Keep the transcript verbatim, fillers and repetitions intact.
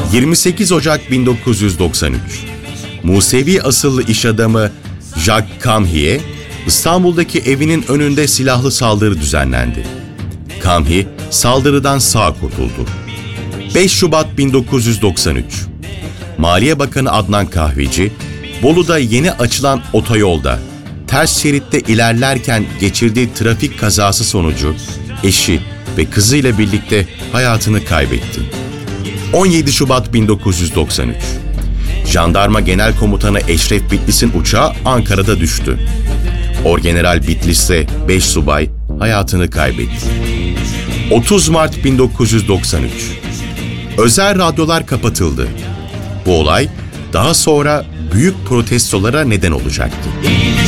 yirmi sekiz Ocak bin dokuz yüz doksan üç, Musevi asıllı iş adamı Jacques Camhi'ye İstanbul'daki evinin önünde silahlı saldırı düzenlendi. Camhi saldırıdan sağ kurtuldu. beş Şubat bin dokuz yüz doksan üç, Maliye Bakanı Adnan Kahveci, Bolu'da yeni açılan otoyolda ters şeritte ilerlerken geçirdiği trafik kazası sonucu eşi ve kızıyla birlikte hayatını kaybetti. on yedi Şubat bin dokuz yüz doksan üç, Jandarma Genel Komutanı Eşref Bitlis'in uçağı Ankara'da düştü. Orgeneral Bitlis'te beş subay hayatını kaybetti. otuz Mart bin dokuz yüz doksan üç, özel radyolar kapatıldı. Bu olay daha sonra büyük protestolara neden olacaktı.